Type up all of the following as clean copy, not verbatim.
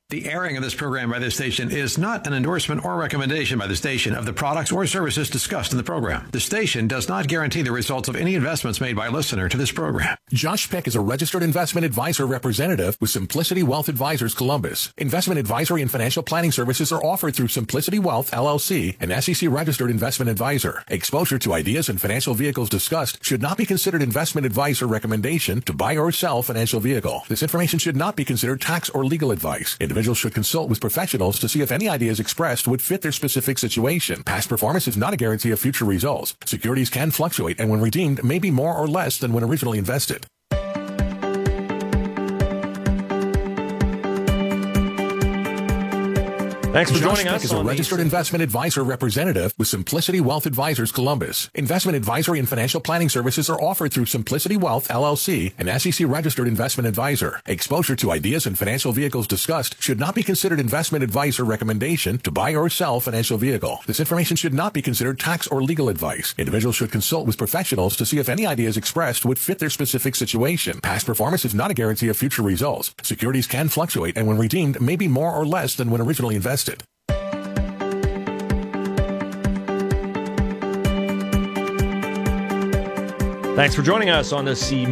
The airing of this program by this station is not an endorsement or recommendation by the station of the products or services discussed in the program. The station does not guarantee the results of any investments made by a listener to this program. Josh Peck is a registered investment advisor representative with Simplicity Wealth Advisors Columbus. Investment advisory and financial planning services are offered through Simplicity Wealth, LLC, an SEC registered investment advisor. Exposure to ideas and financial vehicles discussed should not be considered investment advice or recommendation to buy or sell financial vehicle. This information should not be considered tax or legal advice. Individuals should consult with professionals to see if any ideas expressed would fit their specific situation. Past performance is not a guarantee of future results. Securities can fluctuate and when redeemed may be more or less than when originally invested. Thanks for Josh joining Peck us. Is a registered investment advisor representative with Simplicity Wealth Advisors Columbus. Investment advisory and financial planning services are offered through Simplicity Wealth, LLC, an SEC registered investment advisor. Exposure to ideas and financial vehicles discussed should not be considered investment advice or recommendation to buy or sell financial vehicle. This information should not be considered tax or legal advice. Individuals should consult with professionals to see if any ideas expressed would fit their specific situation. Past performance is not a guarantee of future results. Securities can fluctuate and when redeemed may be more or less than when originally invested. Thanks for joining us on the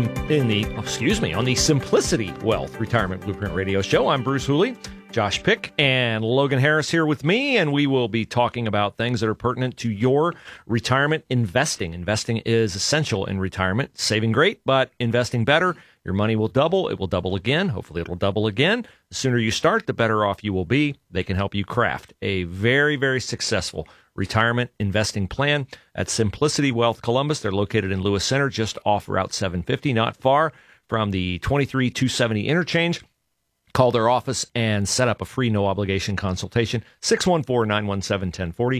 Simplicity Wealth Retirement Blueprint Radio Show. I'm Bruce Hooley, Josh Pick, and Logan Harris here with me, and we will be talking about things that are pertinent to your retirement investing. Investing is essential in retirement. Saving great, but investing better. Your money will double. It will double again. Hopefully it'll double again. The sooner you start, the better off you will be. They can help you craft a very, very successful retirement investing plan at Simplicity Wealth Columbus. They're located in Lewis Center, just off Route 750, not far from the 23270 interchange. Call their office and set up a free no-obligation consultation, 614-917-1040,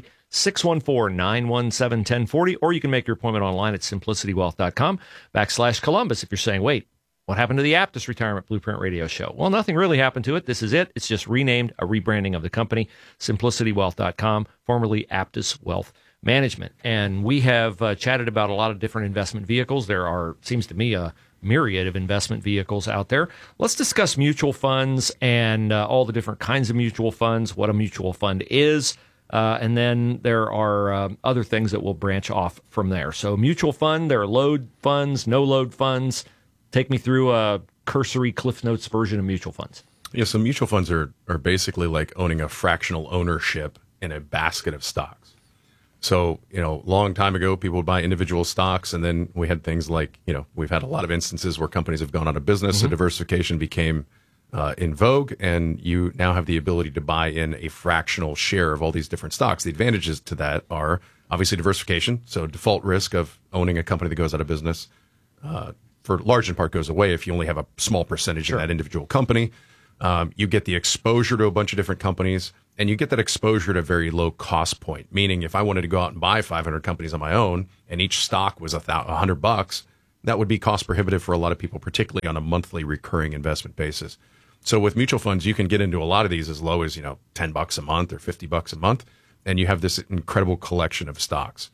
614-917-1040, or you can make your appointment online at simplicitywealth.com/Columbus. If you're saying, wait, what happened to the Aptus Retirement Blueprint Radio Show? Well, nothing really happened to it. This is it. It's just renamed, a rebranding of the company, simplicitywealth.com, formerly Aptus Wealth Management. And we have chatted about a lot of different investment vehicles. There are, seems to me, a myriad of investment vehicles out there. Let's discuss mutual funds and all the different kinds of mutual funds, what a mutual fund is, and then there are other things that will branch off from there. So mutual fund, there are load funds, no load funds. Take me through a cursory Cliff Notes version of mutual funds. Yeah, so mutual funds are basically like owning a fractional ownership in a basket of stocks. So, long time ago, people would buy individual stocks, and then we had things like, we've had a lot of instances where companies have gone out of business, so diversification became in vogue, and you now have the ability to buy in a fractional share of all these different stocks. The advantages to that are obviously diversification, so default risk of owning a company that goes out of business for large in part goes away if you only have a small percentage in that individual company. You get the exposure to a bunch of different companies, and you get that exposure at a very low cost point. Meaning, if I wanted to go out and buy 500 companies on my own, and each stock was $100, that would be cost prohibitive for a lot of people, particularly on a monthly recurring investment basis. So with mutual funds, you can get into a lot of these as low as $10 a month or $50 a month, and you have this incredible collection of stocks.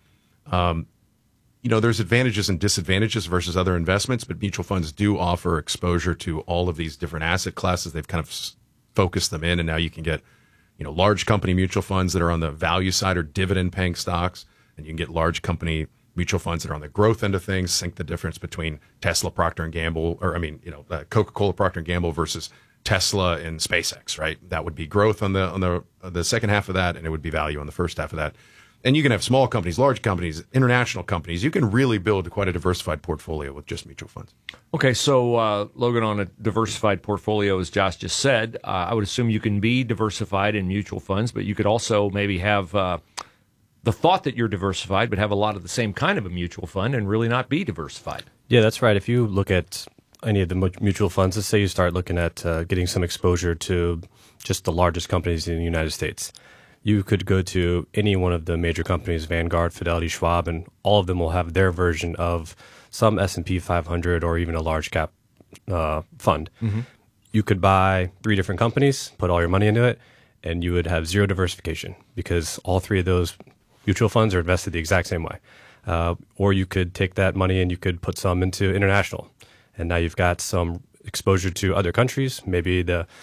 There's advantages and disadvantages versus other investments, but mutual funds do offer exposure to all of these different asset classes. They've kind of focused them in, and now you can get, large company mutual funds that are on the value side or dividend-paying stocks, and you can get large company mutual funds that are on the growth end of things. Think the difference between Tesla, Procter & Gamble, Coca-Cola, Procter & Gamble versus Tesla and SpaceX, right? That would be growth on the second half of that, and it would be value on the first half of that. And you can have small companies, large companies, international companies. You can really build quite a diversified portfolio with just mutual funds. Okay, so Logan, on a diversified portfolio, as Josh just said, I would assume you can be diversified in mutual funds, but you could also maybe have the thought that you're diversified, but have a lot of the same kind of a mutual fund and really not be diversified. Yeah, that's right. If you look at any of the mutual funds, let's say you start looking at getting some exposure to just the largest companies in the United States. You could go to any one of the major companies, Vanguard, Fidelity, Schwab, and all of them will have their version of some S&P 500 or even a large cap fund. Mm-hmm. You could buy 3 different companies, put all your money into it, and you would have zero diversification because all 3 of those mutual funds are invested the exact same way. Or you could take that money and you could put some into international. And now you've got some exposure to other countries. Maybe the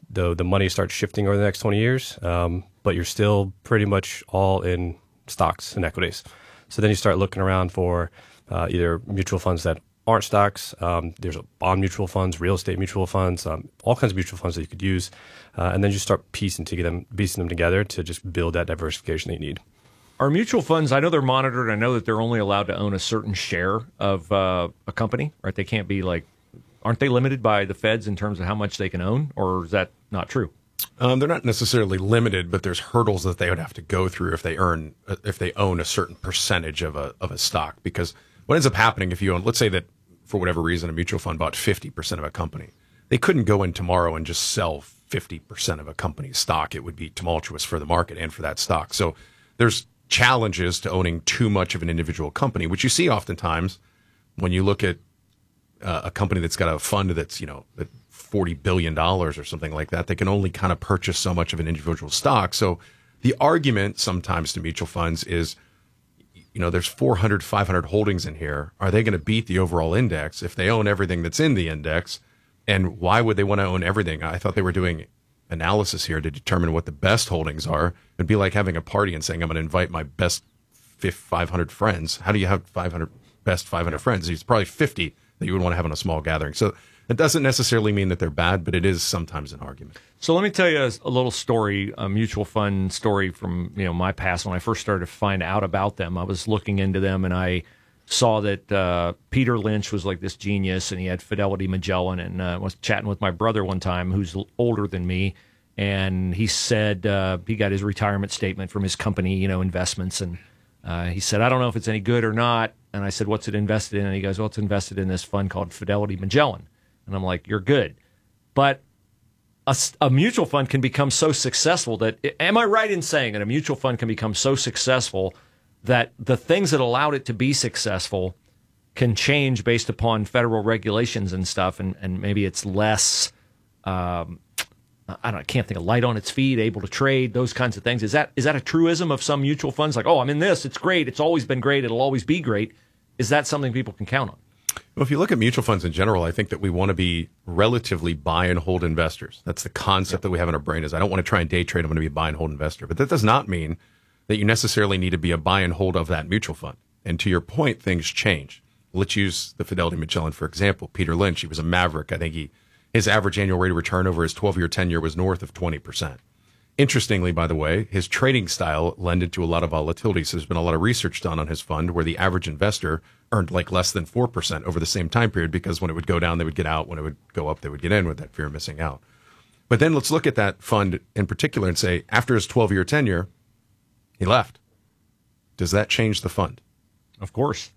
the money starts shifting over the next 20 years, but you're still pretty much all in stocks and equities. So then you start looking around for either mutual funds that aren't stocks. There's bond mutual funds, real estate mutual funds, all kinds of mutual funds that you could use. And then you start piecing them together to just build that diversification that you need. Are mutual funds, I know they're monitored. I know that they're only allowed to own a certain share of a company, right? They can't be aren't they limited by the feds in terms of how much they can own, or is that not true? They're not necessarily limited, but there's hurdles that they would have to go through if they own a certain percentage of a stock. Because what ends up happening if you own, let's say that for whatever reason, a mutual fund bought 50% of a company, they couldn't go in tomorrow and just sell 50% of a company's stock. It would be tumultuous for the market and for that stock. So there's challenges to owning too much of an individual company, which you see oftentimes when you look at a company that's got a fund that's, at $40 billion or something like that. They can only kind of purchase so much of an individual stock. So the argument sometimes to mutual funds is, there's 400, 500 holdings in here. Are they going to beat the overall index if they own everything that's in the index? And why would they want to own everything? I thought they were doing analysis here to determine what the best holdings are. It'd be like having a party and saying, I'm going to invite my best 500 friends. How do you have 500 friends? It's probably 50 that you would want to have in a small gathering. So it doesn't necessarily mean that they're bad, but it is sometimes an argument. So let me tell you a little story, a mutual fund story from my past. When I first started to find out about them, I was looking into them, and I saw that Peter Lynch was like this genius, and he had Fidelity Magellan. And I was chatting with my brother one time, who's older than me, and he said he got his retirement statement from his company, investments, and he said, I don't know if it's any good or not. And I said, what's it invested in? And he goes, well, it's invested in this fund called Fidelity Magellan. And I'm like, you're good. But a mutual fund can become so successful that, am I right in saying that a mutual fund can become so successful that the things that allowed it to be successful can change based upon federal regulations and stuff, and maybe it's less, I can't think of, light on its feet, able to trade, those kinds of things. Is that a truism of some mutual funds? Like, oh, I'm in this, it's great, it's always been great, it'll always be great. Is that something people can count on? Well, if you look at mutual funds in general, I think that we want to be relatively buy and hold investors. That's the concept that we have in our brain is I don't want to try and day trade, I'm going to be a buy and hold investor. But that does not mean that you necessarily need to be a buy and hold of that mutual fund. And to your point, things change. Let's use the Fidelity Magellan, for example. Peter Lynch, he was a maverick. I think his average annual rate of return over his 12-year tenure was north of 20%. Interestingly, by the way, his trading style lended to a lot of volatility. So there's been a lot of research done on his fund where the average investor earned like less than 4% over the same time period, because when it would go down, they would get out. When it would go up, they would get in with that fear of missing out. But then let's look at that fund in particular and say, after his 12-year tenure, he left. Does that change the fund? Of course.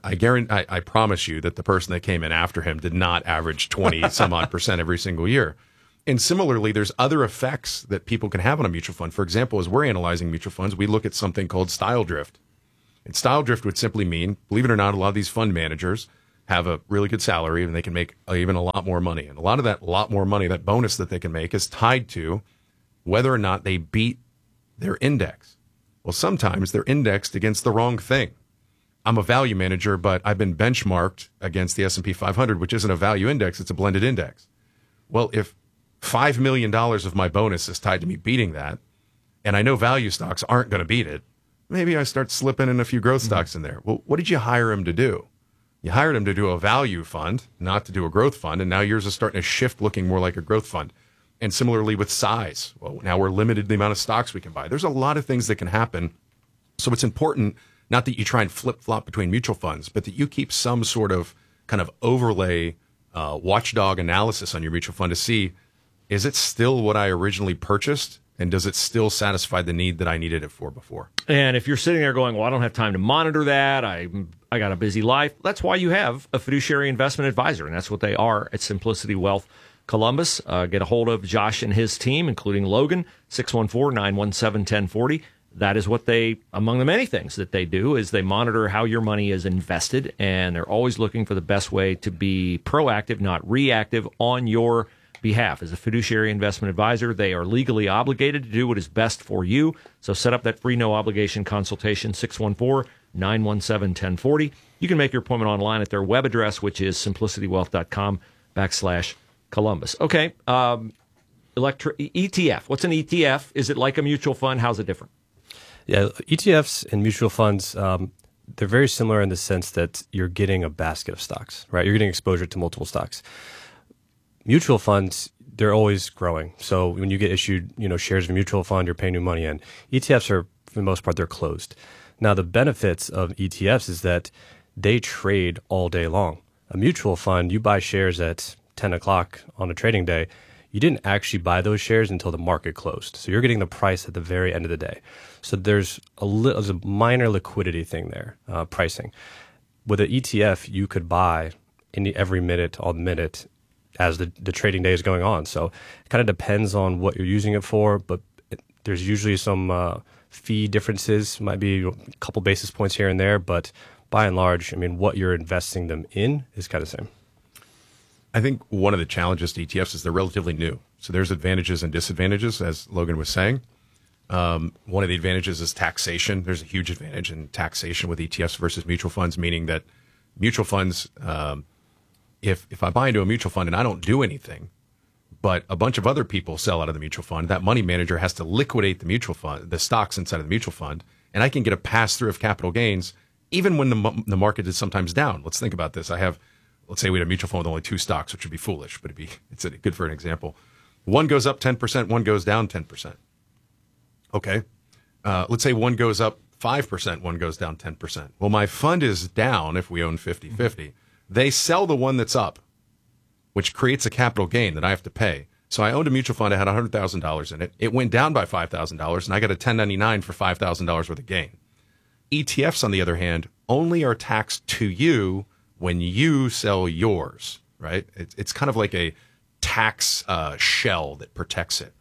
I promise you that the person that came in after him did not average 20 some odd percent every single year. And similarly, there's other effects that people can have on a mutual fund. For example, as we're analyzing mutual funds, we look at something called style drift. And style drift would simply mean, believe it or not, a lot of these fund managers have a really good salary and they can make even a lot more money. And a lot of that lot more money, that bonus that they can make, is tied to whether or not they beat their index. Well, sometimes they're indexed against the wrong thing. I'm a value manager, but I've been benchmarked against the S&P 500, which isn't a value index, it's a blended index. Well, if $5 million of my bonus is tied to me beating that, and I know value stocks aren't going to beat it, maybe I start slipping in a few growth stocks in there. Well, what did you hire him to do? You hired him to do a value fund, not to do a growth fund, and now yours is starting to shift looking more like a growth fund. And similarly with size. Well, now we're limited the amount of stocks we can buy. There's a lot of things that can happen. So it's important not that you try and flip-flop between mutual funds, but that you keep some sort of kind of overlay watchdog analysis on your mutual fund to see, is it still what I originally purchased? And does it still satisfy the need that I needed it for before? And if you're sitting there going, well, I don't have time to monitor that, I got a busy life, that's why you have a fiduciary investment advisor, and that's what they are at Simplicity Wealth Columbus. Get a hold of Josh and his team, including Logan, 614-917-1040. That is what they, among the many things that they do, is they monitor how your money is invested, and they're always looking for the best way to be proactive, not reactive, on your behalf. As a fiduciary investment advisor, they are legally obligated to do what is best for you. So set up that free no-obligation consultation, 614-917-1040. You can make your appointment online at their web address, which is simplicitywealth.com/Columbus. Okay, ETF. What's an ETF? Is it like a mutual fund? How's it different? Yeah, ETFs and mutual funds, they're very similar in the sense that you're getting a basket of stocks, right? You're getting exposure to multiple stocks. Mutual funds, they're always growing. So when you get issued, shares of a mutual fund, you're paying new money in. ETFs are, for the most part, they're closed. Now, the benefits of ETFs is that they trade all day long. A mutual fund, you buy shares at 10 o'clock on a trading day. You didn't actually buy those shares until the market closed. So you're getting the price at the very end of the day. So there's a minor liquidity thing there, pricing. With an ETF, you could buy every minute, all minute, as the trading day is going on. So it kind of depends on what you're using it for, but there's usually some fee differences, might be a couple basis points here and there, but by and large, what you're investing them in is kind of the same. I think one of the challenges to ETFs is they're relatively new. So there's advantages and disadvantages, as Logan was saying. One of the advantages is taxation. There's a huge advantage in taxation with ETFs versus mutual funds, meaning that mutual funds, if I buy into a mutual fund and I don't do anything, but a bunch of other people sell out of the mutual fund, that money manager has to liquidate the mutual fund, the stocks inside of the mutual fund, and I can get a pass-through of capital gains even when the market is sometimes down. Let's think about this. Let's say we had a mutual fund with only 2 stocks, which would be foolish, but it's good for an example. One goes up 10%, one goes down 10%. Okay. Let's say one goes up 5%, one goes down 10%. Well, my fund is down if we own 50-50. They sell the one that's up, which creates a capital gain that I have to pay. So I owned a mutual fund. I had $100,000 in it. It went down by $5,000, and I got a 1099 for $5,000 worth of gain. ETFs, on the other hand, only are taxed to you when you sell yours, right? It's kind of like a tax shell that protects it.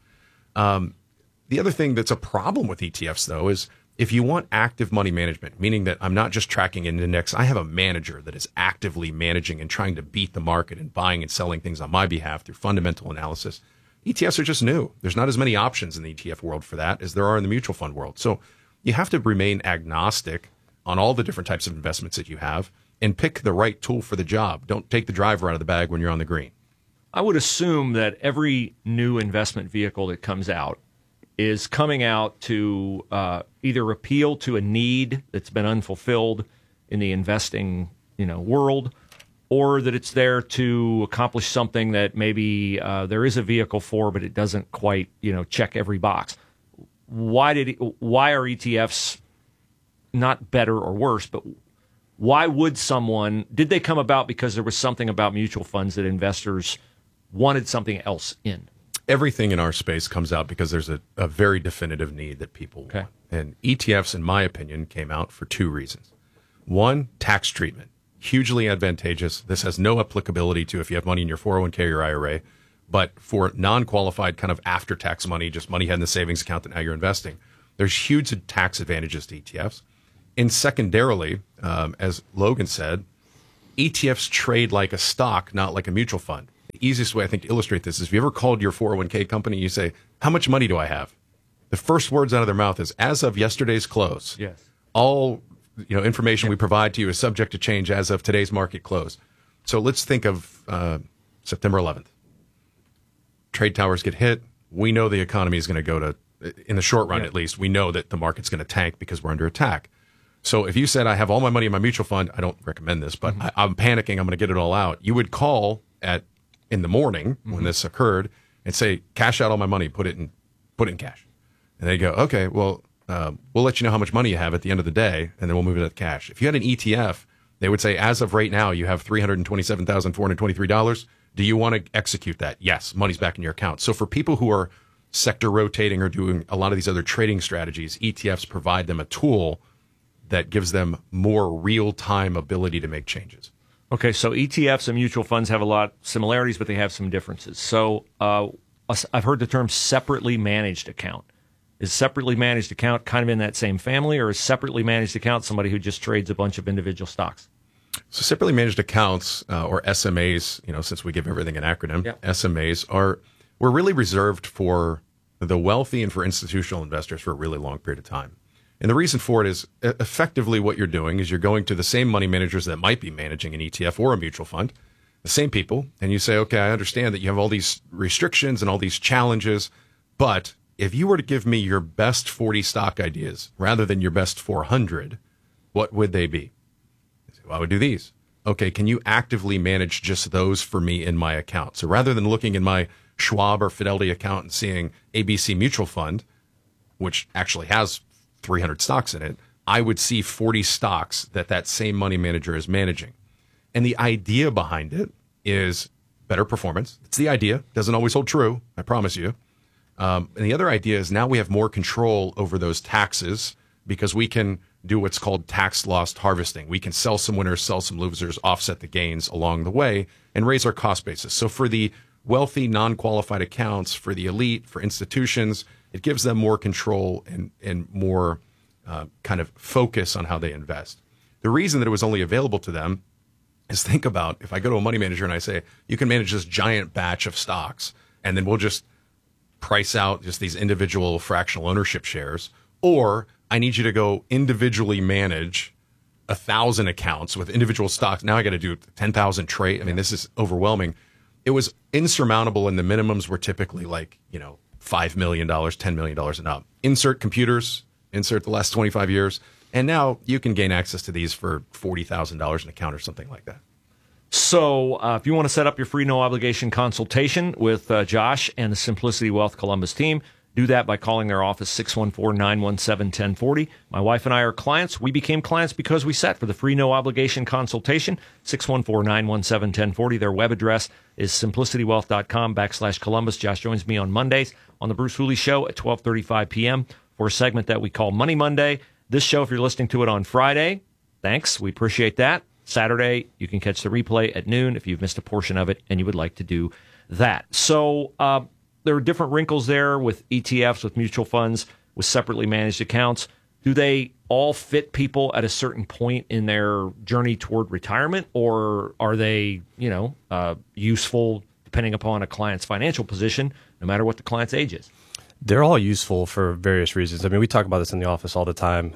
The other thing that's a problem with ETFs, though, is if you want active money management, meaning that I'm not just tracking an index, I have a manager that is actively managing and trying to beat the market and buying and selling things on my behalf through fundamental analysis. ETFs are just new. There's not as many options in the ETF world for that as there are in the mutual fund world. So you have to remain agnostic on all the different types of investments that you have and pick the right tool for the job. Don't take the driver out of the bag when you're on the green. I would assume that every new investment vehicle that comes out is coming out to either appeal to a need that's been unfulfilled in the investing world, or that it's there to accomplish something that maybe there is a vehicle for, but it doesn't quite check every box. Why are ETFs not better or worse, but why would did they come about because there was something about mutual funds that investors wanted something else in? Everything in our space comes out because there's a very definitive need that people want. And ETFs, in my opinion, came out for 2 reasons. One, tax treatment. Hugely advantageous. This has no applicability to if you have money in your 401k or IRA, but for non-qualified kind of after-tax money, just money you had in the savings account that now you're investing, there's huge tax advantages to ETFs. And secondarily, as Logan said, ETFs trade like a stock, not like a mutual fund. The easiest way, I think, to illustrate this is if you ever called your 401k company, you say, how much money do I have? The first words out of their mouth is, as of yesterday's close. Yes. All information we provide to you is subject to change as of today's market close. So let's think of September 11th. Trade towers get hit. We know the economy is going to go to, in the short run at least, we know that the market's going to tank because we're under attack. So if you said, I have all my money in my mutual fund, I don't recommend this, but I'm panicking, I'm going to get it all out. You would call in the morning when this occurred and say, cash out all my money, put it in cash. And they go, okay, well, we'll let you know how much money you have at the end of the day, and then we'll move it to cash. If you had an ETF, they would say, as of right now, you have $327,423. Do you want to execute that? Yes, money's back in your account. So for people who are sector rotating or doing a lot of these other trading strategies, ETFs provide them a tool that gives them more real-time ability to make changes. Okay, so ETFs and mutual funds have a lot of similarities, but they have some differences. So I've heard the term separately managed account. Is separately managed account kind of in that same family, or is separately managed account somebody who just trades a bunch of individual stocks? So separately managed accounts, or SMAs, since we give everything an acronym, SMAs were really reserved for the wealthy and for institutional investors for a really long period of time. And the reason for it is effectively what you're doing is you're going to the same money managers that might be managing an ETF or a mutual fund, the same people, and you say, okay, I understand that you have all these restrictions and all these challenges, but if you were to give me your best 40 stock ideas rather than your best 400, what would they be? I say, well, I would do these. Okay, can you actively manage just those for me in my account? So rather than looking in my Schwab or Fidelity account and seeing ABC Mutual Fund, which actually has 300 stocks in it, I would see 40 stocks that same money manager is managing. And the idea behind it is better performance. It's the idea. Doesn't always hold true, I promise you. And the other idea is now we have more control over those taxes because we can do what's called tax loss harvesting. We can sell some winners, sell some losers, offset the gains along the way, and raise our cost basis. So for the wealthy, non-qualified accounts, for the elite, for institutions, it gives them more control and more kind of focus on how they invest. The reason that it was only available to them is, think about, if I go to a money manager and I say, you can manage this giant batch of stocks, and then we'll just price out just these individual fractional ownership shares, or I need you to go individually manage 1,000 accounts with individual stocks. Now I got to do 10,000 trade. I mean, this is overwhelming. It was insurmountable, and the minimums were typically like, $5 million, $10 million and up. Insert computers, insert the last 25 years, and now you can gain access to these for $40,000 an account or something like that. So if you want to set up your free no-obligation consultation with Josh and the Simplicity Wealth Columbus team, do that by calling their office, 614-917-1040. My wife and I are clients. We became clients because we sat for the free no-obligation consultation, 614-917-1040. Their web address is simplicitywealth.com/Columbus. Josh joins me on Mondays on the Bruce Hooley Show at 12:35 p.m. for a segment that we call Money Monday. This show, if you're listening to it on Friday, thanks. We appreciate that. Saturday, you can catch the replay at noon if you've missed a portion of it and you would like to do that. So there are different wrinkles there with ETFs, with mutual funds, with separately managed accounts. Do they all fit people at a certain point in their journey toward retirement, or are they, useful depending upon a client's financial position, no matter what the client's age is? They're all useful for various reasons. I mean, we talk about this in the office all the time.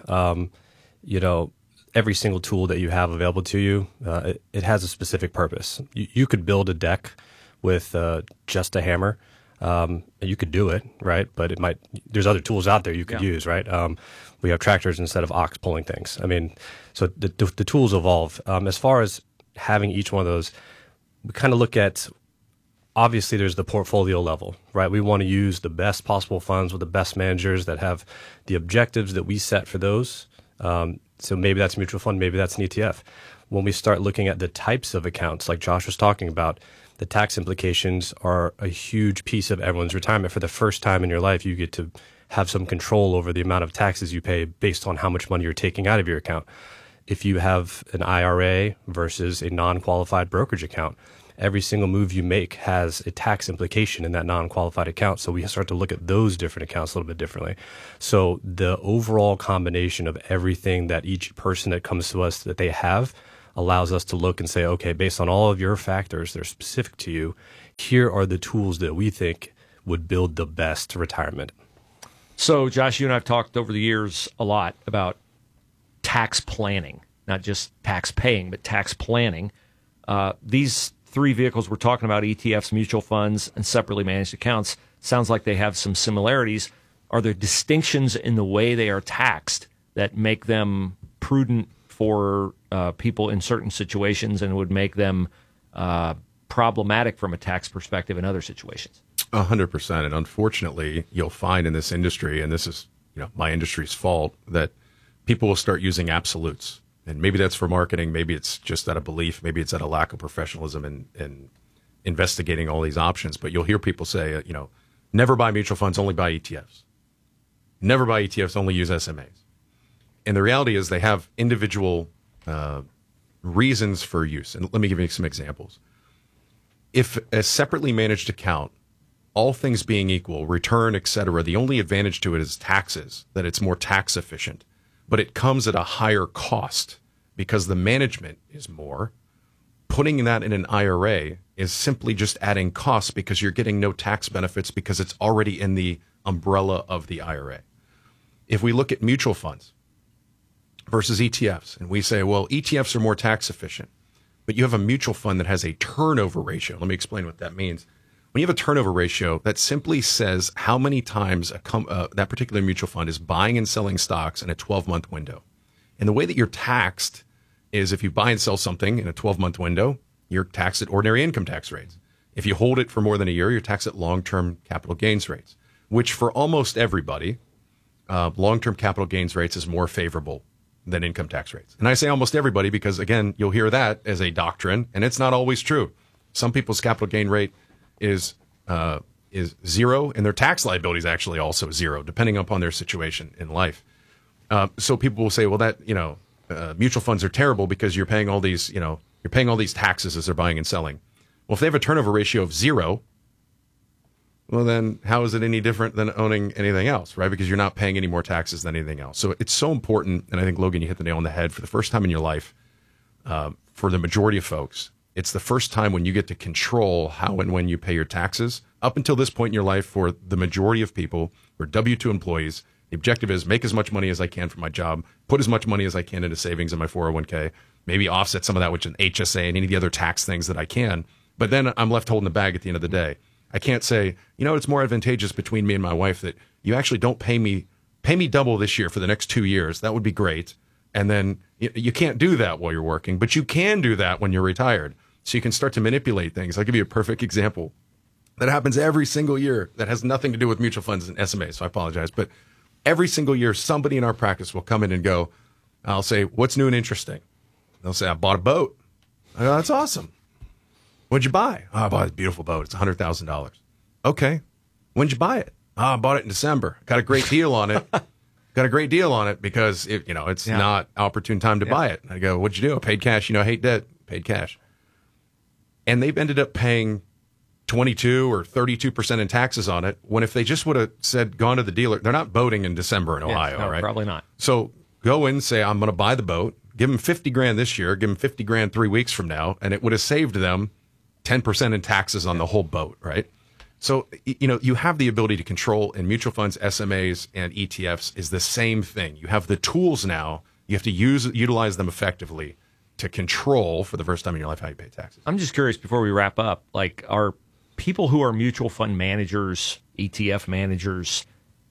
Every single tool that you have available to you, it has a specific purpose. You could build a deck with just a hammer. You could do it, right? But there's other tools out there you could use, right? We have tractors instead of ox pulling things. I mean, so the tools evolve. As far as having each one of those, we kind of look at, obviously there's the portfolio level, right? We want to use the best possible funds with the best managers that have the objectives that we set for those. So maybe that's a mutual fund, maybe that's an ETF. When we start looking at the types of accounts, like Josh was talking about, the tax implications are a huge piece of everyone's retirement. For the first time in your life, you get to have some control over the amount of taxes you pay based on how much money you're taking out of your account. If you have an IRA versus a non-qualified brokerage account, every single move you make has a tax implication in that non-qualified account. So we start to look at those different accounts a little bit differently. So the overall combination of everything that each person that comes to us that they have allows us to look and say, okay, based on all of your factors that are specific to you, here are the tools that we think would build the best retirement. So, Josh, you and I have talked over the years a lot about tax planning, not just tax paying, but tax planning. These three vehicles we're talking about, ETFs, mutual funds, and separately managed accounts, sounds like they have some similarities. Are there distinctions in the way they are taxed that make them prudent for people in certain situations and would make them problematic from a tax perspective in other situations? 100%. And unfortunately, you'll find in this industry, and this is my industry's fault, that people will start using absolutes. And maybe that's for marketing. Maybe it's just out of belief. Maybe it's out of lack of professionalism in investigating all these options. But you'll hear people say, never buy mutual funds, only buy ETFs. Never buy ETFs, only use SMAs. And the reality is they have individual reasons for use. And let me give you some examples. If a separately managed account, all things being equal, return, et cetera, the only advantage to it is taxes, that it's more tax efficient. But it comes at a higher cost because the management is more. Putting that in an IRA is simply just adding costs because you're getting no tax benefits because it's already in the umbrella of the IRA. If we look at mutual funds versus ETFs, and we say, well, ETFs are more tax efficient. but you have a mutual fund that has a turnover ratio. Let me explain what that means. When you have a turnover ratio, that simply says how many times that particular mutual fund is buying and selling stocks in a 12-month window. And the way that you're taxed is if you buy and sell something in a 12-month window, you're taxed at ordinary income tax rates. If you hold it for more than a year, you're taxed at long-term capital gains rates, which for almost everybody, long-term capital gains rates is more favorable than income tax rates. And I say almost everybody because, again, you'll hear that as a doctrine, and it's not always true. Some people's capital gain rate is zero, and their tax liability is actually also zero, depending upon their situation in life. So people will say, well, that mutual funds are terrible because you're paying all these taxes as they're buying and selling. Well, if they have a turnover ratio of zero, well, then how is it any different than owning anything else, right? Because you're not paying any more taxes than anything else. So it's so important, and I think, Logan, you hit the nail on the head. For the first time in your life, for the majority of folks, it's the first time when you get to control how and when you pay your taxes. Up until this point in your life, for the majority of people who are W-2 employees, the objective is make as much money as I can from my job, put as much money as I can into savings in my 401k, maybe offset some of that with an HSA and any of the other tax things that I can. But then I'm left holding the bag at the end of the day. I can't say, it's more advantageous between me and my wife that you actually don't pay me double this year for the next 2 years. That would be great. And then you can't do that while you're working, but you can do that when you're retired. So you can start to manipulate things. I'll give you a perfect example that happens every single year that has nothing to do with mutual funds and SMAs. So I apologize. But every single year, somebody in our practice will come in and go, I'll say, what's new and interesting? They'll say, I bought a boat. I go, that's awesome. What'd you buy? Oh, I bought a beautiful boat. It's $100,000. Okay. When'd you buy it? Oh, I bought it in December. Got a great deal on it. Because it's not opportune time to buy it. I go, what'd you do? I paid cash. I hate debt. Paid cash. And they've ended up paying 22 or 32% in taxes on it, when if they just would have gone to the dealer, they're not boating in December in Ohio, no, right? Probably not. So go in and say, I'm going to buy the boat, give them $50,000 this year, give them $50,000 3 weeks from now, and it would have saved them 10% in taxes on the whole boat, right? So, you have the ability to control, and mutual funds, SMAs, and ETFs is the same thing. You have the tools now. You have to utilize them effectively to control, for the first time in your life, how you pay taxes. I'm just curious, before we wrap up, are people who are mutual fund managers, ETF managers,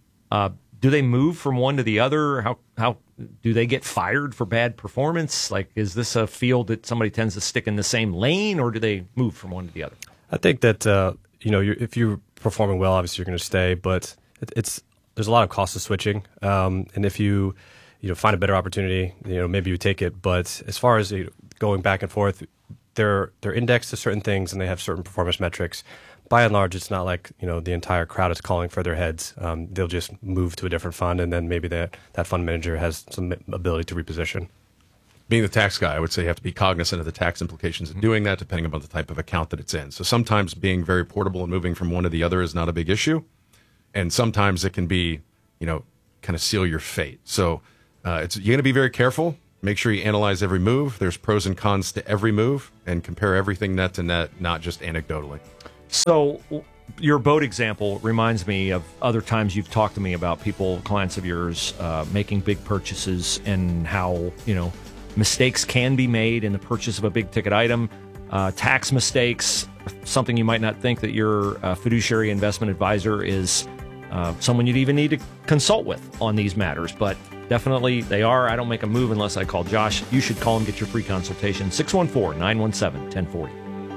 do they move from one to the other? How do they get fired for bad performance? Is this a field that somebody tends to stick in the same lane, or do they move from one to the other? I think that if you're performing well, obviously you're going to stay, but there's a lot of cost of switching, and if you find a better opportunity, maybe you take it. But as far as going back and forth, they're indexed to certain things and they have certain performance metrics. By and large, it's not like the entire crowd is calling for their heads. They'll just move to a different fund, and then maybe that fund manager has some ability to reposition. Being the tax guy, I would say you have to be cognizant of the tax implications of doing that, depending upon the type of account that it's in. So sometimes being very portable and moving from one to the other is not a big issue, and sometimes it can be, kind of seal your fate. So you're going to be very careful. Make sure you analyze every move. There's pros and cons to every move, and compare everything net to net, not just anecdotally. So your boat example reminds me of other times you've talked to me about clients of yours, making big purchases, and how, mistakes can be made in the purchase of a big ticket item. Tax mistakes, something you might not think that your fiduciary investment advisor is someone you'd even need to consult with on these matters. But definitely they are. I don't make a move unless I call Josh. You should call and get your free consultation. 614-917-1040.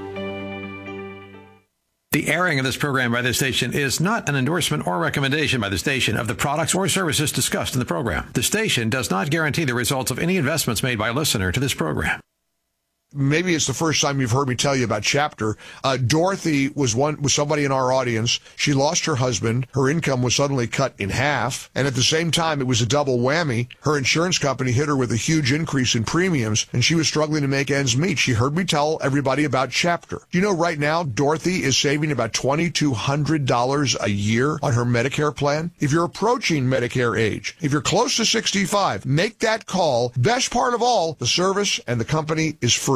The airing of this program by this station is not an endorsement or recommendation by the station of the products or services discussed in the program. The station does not guarantee the results of any investments made by a listener to this program. Maybe it's the first time you've heard me tell you about Chapter. Dorothy was somebody in our audience. She lost her husband. Her income was suddenly cut in half. And at the same time, it was a double whammy. Her insurance company hit her with a huge increase in premiums, and she was struggling to make ends meet. She heard me tell everybody about Chapter. Do you know right now, Dorothy is saving about $2,200 a year on her Medicare plan? If you're approaching Medicare age, if you're close to 65, make that call. Best part of all, the service and the company is free.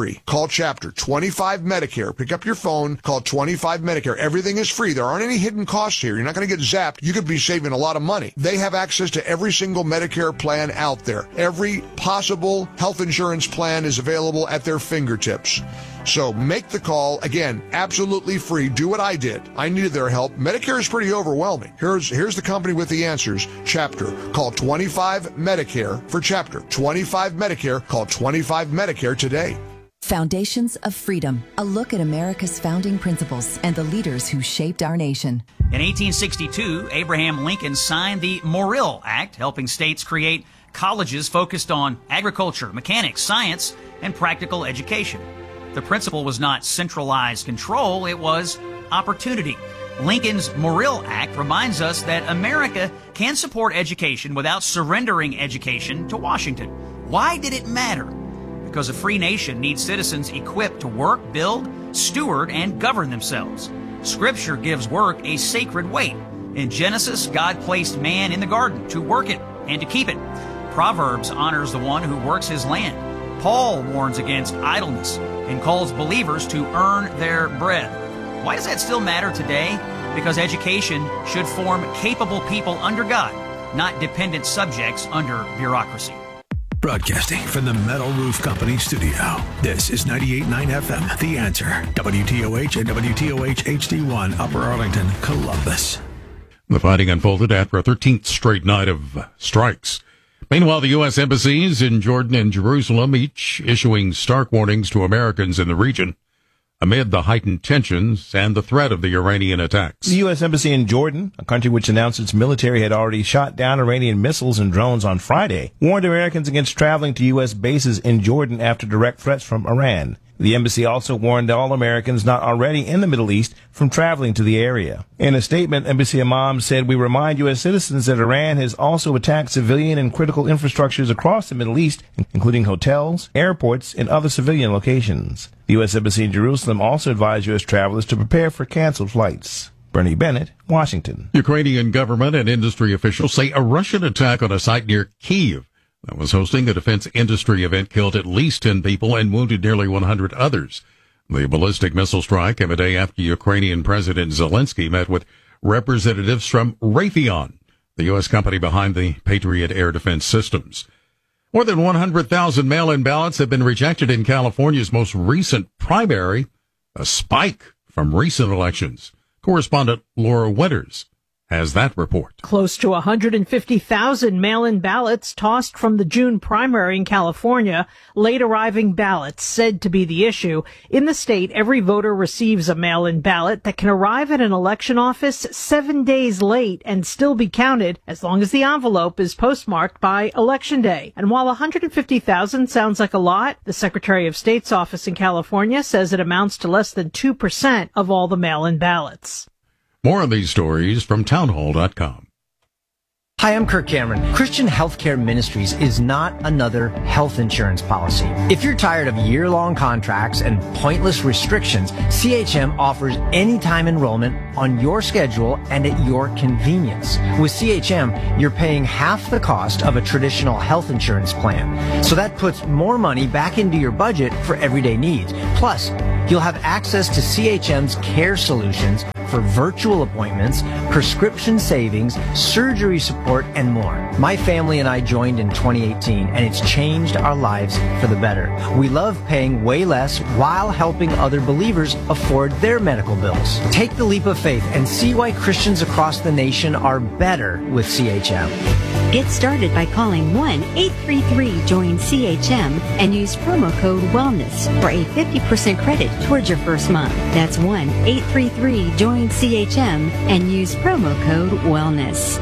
free. Call Chapter 25 Medicare. Pick up your phone, call 25 Medicare. Everything is free. There aren't any hidden costs here. You're not going to get zapped. You could be saving a lot of money. They have access to every single Medicare plan out there. Every possible health insurance plan is available at their fingertips. So make the call. Again, absolutely free. Do what I did. I needed their help. Medicare is pretty overwhelming. Here's the company with the answers. Chapter. Call 25 Medicare for Chapter. 25 Medicare. Call 25 Medicare today. Foundations of Freedom, a look at America's founding principles and the leaders who shaped our nation. In 1862, Abraham Lincoln signed the Morrill Act, helping states create colleges focused on agriculture, mechanics, science, and practical education. The principle was not centralized control, it was opportunity. Lincoln's Morrill Act reminds us that America can support education without surrendering education to Washington. Why did it matter? Because a free nation needs citizens equipped to work, build, steward, and govern themselves. Scripture gives work a sacred weight. In Genesis, God placed man in the garden to work it and to keep it. Proverbs honors the one who works his land. Paul warns against idleness and calls believers to earn their bread. Why does that still matter today? Because education should form capable people under God, not dependent subjects under bureaucracy. Broadcasting from the Metal Roof Company studio. This is 98.9 FM, The Answer. WTOH and WTOH HD1, Upper Arlington, Columbus. The fighting unfolded after a 13th straight night of strikes. Meanwhile, the U.S. embassies in Jordan and Jerusalem each issuing stark warnings to Americans in the region amid the heightened tensions and the threat of the Iranian attacks. The U.S. Embassy in Jordan, a country which announced its military had already shot down Iranian missiles and drones on Friday, warned Americans against traveling to U.S. bases in Jordan after direct threats from Iran. The embassy also warned all Americans not already in the Middle East from traveling to the area. In a statement, Embassy Imam said, "We remind U.S. citizens that Iran has also attacked civilian and critical infrastructures across the Middle East, including hotels, airports, and other civilian locations." The U.S. Embassy in Jerusalem also advised U.S. travelers to prepare for canceled flights. Bernie Bennett, Washington. Ukrainian government and industry officials say a Russian attack on a site near Kyiv that was hosting a defense industry event killed at least 10 people and wounded nearly 100 others. The ballistic missile strike came a day after Ukrainian President Zelensky met with representatives from Raytheon, the U.S. company behind the Patriot air defense systems. More than 100,000 mail-in ballots have been rejected in California's most recent primary, a spike from recent elections. Correspondent Laura Winters has that report. Close to 150,000 mail-in ballots tossed from the June primary in California, late arriving ballots said to be the issue. In the state, every voter receives a mail-in ballot that can arrive at an election office 7 days late and still be counted as long as the envelope is postmarked by Election Day. And while 150,000 sounds like a lot, the Secretary of State's office in California says it amounts to less than 2% of all the mail-in ballots. More on these stories from townhall.com. Hi, I'm Kirk Cameron. Christian Healthcare Ministries is not another health insurance policy. If you're tired of year-long contracts and pointless restrictions, CHM offers anytime enrollment on your schedule and at your convenience. With CHM, you're paying half the cost of a traditional health insurance plan. So that puts more money back into your budget for everyday needs. Plus, you'll have access to CHM's care solutions for virtual appointments, prescription savings, surgery support, and more. My family and I joined in 2018, and it's changed our lives for the better. We love paying way less while helping other believers afford their medical bills. Take the leap of faith and see why Christians across the nation are better with CHM. Get started by calling 1-833-JOIN-CHM and use promo code WELLNESS for a 50% credit towards your first month. That's 1-833-JOIN-CHM and use promo code WELLNESS.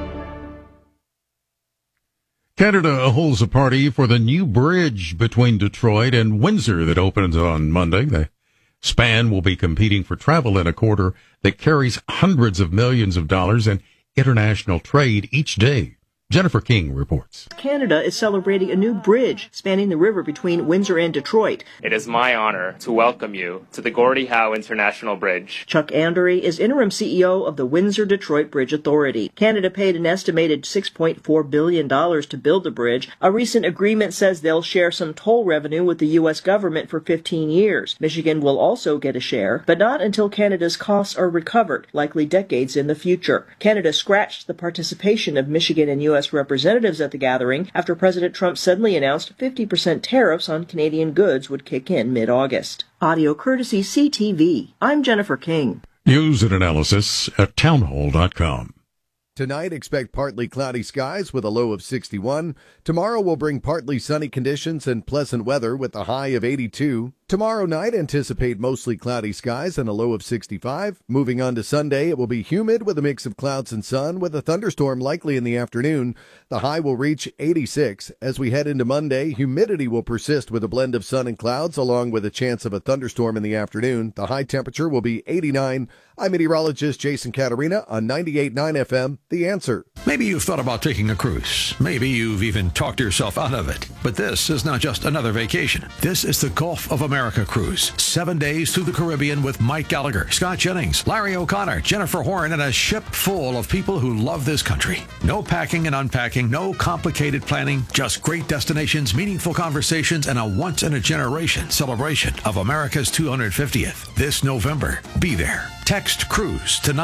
Canada holds a party for the new bridge between Detroit and Windsor that opens on Monday. The span will be competing for travel in a corridor that carries hundreds of millions of dollars in international trade each day. Jennifer King reports. Canada is celebrating a new bridge spanning the river between Windsor and Detroit. It is my honor to welcome you to the Gordie Howe International Bridge. Chuck Andery is interim CEO of the Windsor-Detroit Bridge Authority. Canada paid an estimated $6.4 billion to build the bridge. A recent agreement says they'll share some toll revenue with the U.S. government for 15 years. Michigan will also get a share, but not until Canada's costs are recovered, likely decades in the future. Canada scratched the participation of Michigan and U.S. representatives at the gathering after President Trump suddenly announced 50% tariffs on Canadian goods would kick in mid-August. Audio courtesy CTV. I'm Jennifer King. News and analysis at townhall.com. Tonight, expect partly cloudy skies with a low of 61. Tomorrow will bring partly sunny conditions and pleasant weather with a high of 82. Tomorrow night, anticipate mostly cloudy skies and a low of 65. Moving on to Sunday, it will be humid with a mix of clouds and sun with a thunderstorm likely in the afternoon. The high will reach 86. As we head into Monday, humidity will persist with a blend of sun and clouds along with a chance of a thunderstorm in the afternoon. The high temperature will be 89. I'm meteorologist Jason Caterina on 98.9 FM, The Answer. Maybe you've thought about taking a cruise. Maybe you've even talked yourself out of it. But this is not just another vacation. This is the Gulf of America cruise. 7 days through the Caribbean with Mike Gallagher, Scott Jennings, Larry O'Connor, Jennifer Horn, and a ship full of people who love this country. No packing and unpacking, no complicated planning, just great destinations, meaningful conversations, and a once-in-a-generation celebration of America's 250th. This November, be there. Text CRUISE to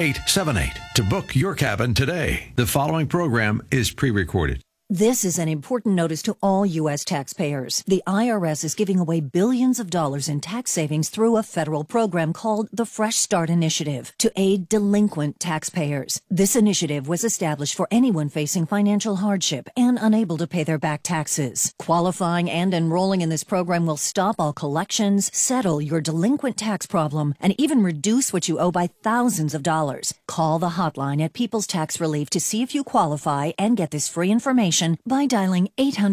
94878 to book your cabin today. The following program is pre-recorded. This is an important notice to all U.S. taxpayers. The IRS is giving away billions of dollars in tax savings through a federal program called the Fresh Start Initiative to aid delinquent taxpayers. This initiative was established for anyone facing financial hardship and unable to pay their back taxes. Qualifying and enrolling in this program will stop all collections, settle your delinquent tax problem, and even reduce what you owe by thousands of dollars. Call the hotline at People's Tax Relief to see if you qualify and get this free information by dialing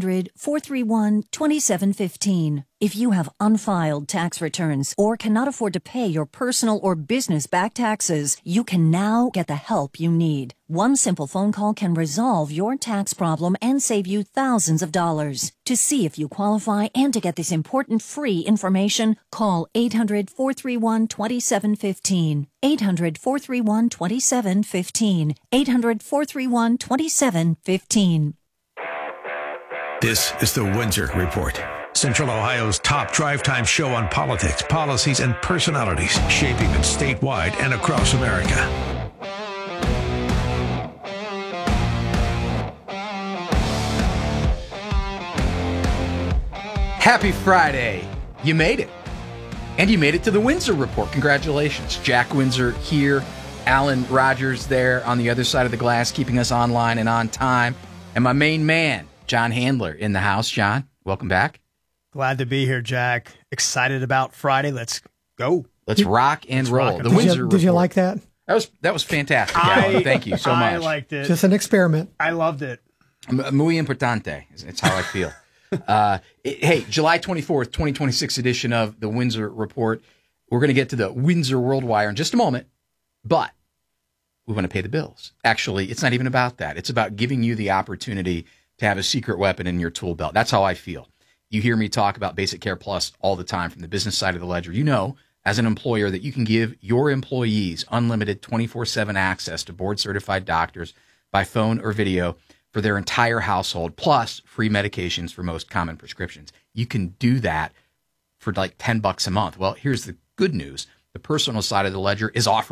800-431-2715. If you have unfiled tax returns or cannot afford to pay your personal or business back taxes, you can now get the help you need. One simple phone call can resolve your tax problem and save you thousands of dollars. To see if you qualify and to get this important free information, call 800-431-2715. 800-431-2715. 800-431-2715. This is the Windsor Report, Central Ohio's top drive time show on politics, policies, and personalities shaping it statewide and across America. Happy Friday. You made it. And you made it to the Windsor Report. Congratulations. Jack Windsor here, Alan Rogers there on the other side of the glass, keeping us online and on time. And my main man, John Handler, in the house. John, welcome back. Glad to be here, Jack. Excited about Friday. Let's go. Let's rock and roll. The Windsor Report. Did you like that? That was fantastic. Alan. Thank you so much. I liked it. Just an experiment. I loved it. Muy importante. It's how I feel. Hey, July 24th, 2026 edition of the Windsor Report. We're going to get to the Windsor World Wire in just a moment, but we want to pay the bills. Actually, it's not even about that. It's about giving you the opportunity to have a secret weapon in your tool belt. That's how I feel. You hear me talk about Basic Care Plus all the time from the business side of the ledger. You know, as an employer, that you can give your employees unlimited 24/7 access to board-certified doctors by phone or video for their entire household, plus free medications for most common prescriptions. You can do that for like $10 a month. Well, here's the good news. The personal side of the ledger is offering